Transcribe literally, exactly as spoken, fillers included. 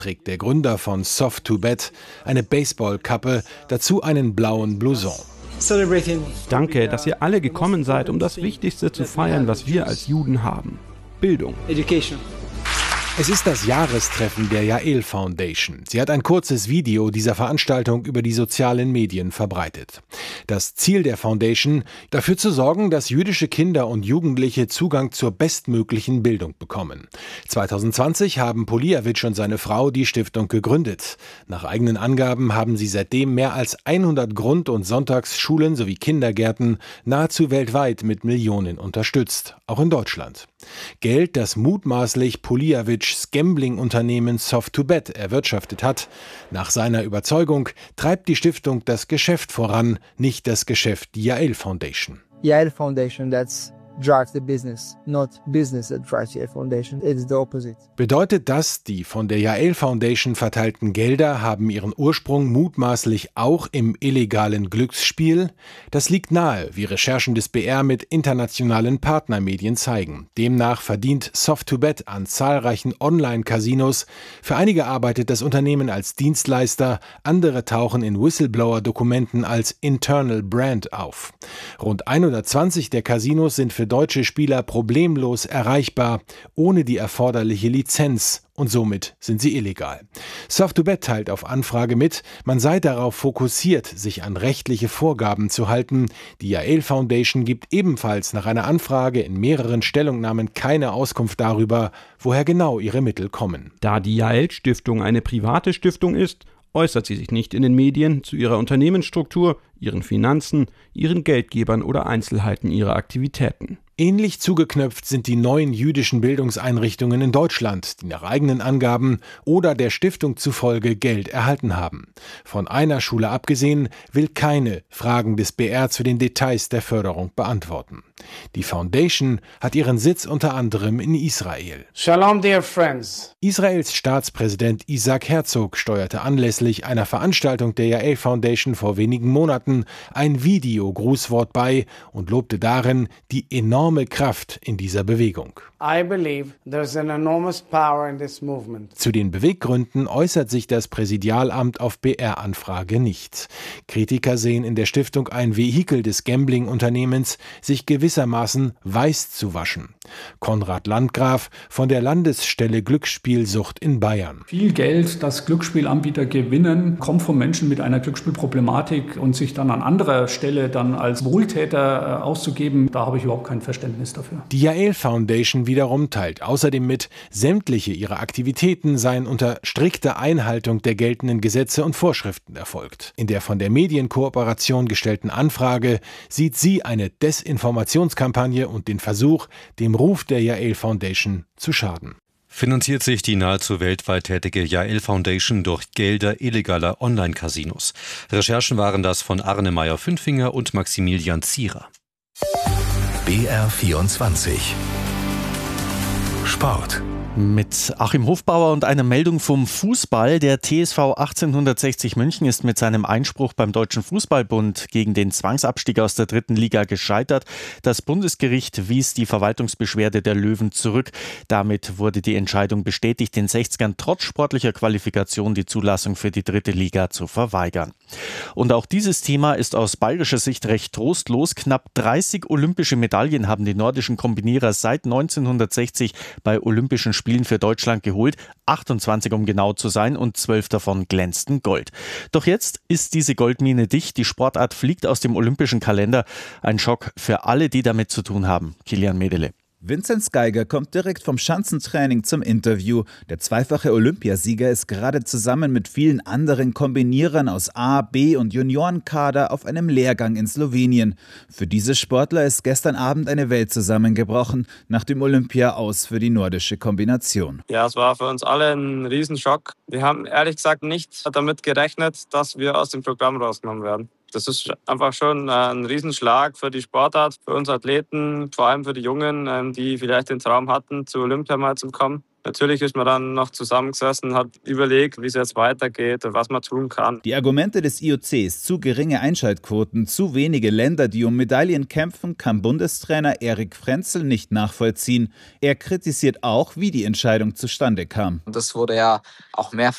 trägt der Gründer von Soft to Bet eine Baseballkappe, dazu einen blauen Blouson. Danke, dass ihr alle gekommen seid, um das Wichtigste zu feiern, was wir als Juden haben: Bildung. Es ist das Jahrestreffen der Yael Foundation. Sie hat ein kurzes Video dieser Veranstaltung über die sozialen Medien verbreitet. Das Ziel der Foundation: dafür zu sorgen, dass jüdische Kinder und Jugendliche Zugang zur bestmöglichen Bildung bekommen. zwanzig zwanzig haben Polijawitsch und seine Frau die Stiftung gegründet. Nach eigenen Angaben haben sie seitdem mehr als hundert Grund- und Sonntagsschulen sowie Kindergärten nahezu weltweit mit Millionen unterstützt, auch in Deutschland. Geld, das mutmaßlich Polijawitschs Gambling-Unternehmen Soft to Bet erwirtschaftet hat. Nach seiner Überzeugung treibt die Stiftung das Geschäft voran, nicht das Geschäft die Yael Foundation. Yael Foundation, that's drives the business, not business that drives Yael Foundation. It's the opposite. Bedeutet das, die von der Yael Foundation verteilten Gelder haben ihren Ursprung mutmaßlich auch im illegalen Glücksspiel? Das liegt nahe, wie Recherchen des B R mit internationalen Partnermedien zeigen. Demnach verdient Soft to Bet an zahlreichen Online-Casinos. Für einige arbeitet das Unternehmen als Dienstleister, andere tauchen in Whistleblower-Dokumenten als Internal Brand auf. Rund hundertzwanzig der Casinos sind für deutsche Spieler problemlos erreichbar, ohne die erforderliche Lizenz, und somit sind sie illegal. Soft to Bet teilt auf Anfrage mit, man sei darauf fokussiert, sich an rechtliche Vorgaben zu halten. Die Yael Foundation gibt ebenfalls nach einer Anfrage in mehreren Stellungnahmen keine Auskunft darüber, woher genau ihre Mittel kommen. Da die Yael-Stiftung eine private Stiftung ist, äußert sie sich nicht in den Medien zu ihrer Unternehmensstruktur, ihren Finanzen, ihren Geldgebern oder Einzelheiten ihrer Aktivitäten. Ähnlich zugeknöpft sind die neuen jüdischen Bildungseinrichtungen in Deutschland, die nach eigenen Angaben oder der Stiftung zufolge Geld erhalten haben. Von einer Schule abgesehen will keine Fragen des B R zu den Details der Förderung beantworten. Die Foundation hat ihren Sitz unter anderem in Israel. Shalom, dear friends. Israels Staatspräsident Isaac Herzog steuerte anlässlich einer Veranstaltung der Yael Foundation vor wenigen Monaten ein Videogrußwort bei und lobte darin die enorme Kraft in dieser Bewegung. I believe there's an enormous power in this movement. Zu den Beweggründen äußert sich das Präsidialamt auf B R-Anfrage nicht. Kritiker sehen in der Stiftung ein Vehikel des Gambling-Unternehmens, sich gewissermaßen weiß zu waschen. Konrad Landgraf von der Landesstelle Glücksspielsucht in Bayern. Viel Geld, das Glücksspielanbieter gewinnen, kommt von Menschen mit einer Glücksspielproblematik, und sich dann an anderer Stelle dann als Wohltäter äh, auszugeben, da habe ich überhaupt kein Verständnis dafür. Die Yael Foundation wiederum teilt außerdem mit, sämtliche ihrer Aktivitäten seien unter strikter Einhaltung der geltenden Gesetze und Vorschriften erfolgt. In der von der Medienkooperation gestellten Anfrage sieht sie eine Desinformationskampagne und den Versuch, dem Ruf der Yael Foundation zu schaden. Finanziert sich die nahezu weltweit tätige Yael Foundation durch Gelder illegaler Online-Casinos? Recherchen waren das von Arne Meyer-Fünfinger und Maximilian Zierer. B R vierundzwanzig Sport. Mit Achim Hofbauer und einer Meldung vom Fußball. Der T S V achtzehnhundertsechzig München ist mit seinem Einspruch beim Deutschen Fußballbund gegen den Zwangsabstieg aus der dritten Liga gescheitert. Das Bundesgericht wies die Verwaltungsbeschwerde der Löwen zurück. Damit wurde die Entscheidung bestätigt, den sechzigern trotz sportlicher Qualifikation die Zulassung für die dritte Liga zu verweigern. Und auch dieses Thema ist aus bayerischer Sicht recht trostlos. Knapp dreißig olympische Medaillen haben die nordischen Kombinierer seit neunzehnhundertsechzig bei Olympischen Spielen für Deutschland geholt, achtundzwanzig um genau zu sein, und zwölf davon glänzten Gold. Doch jetzt ist diese Goldmine dicht, die Sportart fliegt aus dem olympischen Kalender. Ein Schock für alle, die damit zu tun haben. Kilian Medele. Vinzenz Geiger kommt direkt vom Schanzentraining zum Interview. Der zweifache Olympiasieger ist gerade zusammen mit vielen anderen Kombinierern aus A-, B- und Juniorenkader auf einem Lehrgang in Slowenien. Für diese Sportler ist gestern Abend eine Welt zusammengebrochen, nach dem Olympia-Aus für die nordische Kombination. Ja, es war für uns alle ein Riesenschock. Wir haben ehrlich gesagt nicht damit gerechnet, dass wir aus dem Programm rausgenommen werden. Das ist einfach schon ein Riesenschlag für die Sportart, für uns Athleten, vor allem für die Jungen, die vielleicht den Traum hatten, zu Olympia mal zu kommen. Natürlich ist man dann noch zusammengesessen, hat überlegt, wie es jetzt weitergeht und was man tun kann. Die Argumente des I O Cs, zu geringe Einschaltquoten, zu wenige Länder, die um Medaillen kämpfen, kann Bundestrainer Erik Frenzel nicht nachvollziehen. Er kritisiert auch, wie die Entscheidung zustande kam. Das wurde ja auch mehrfach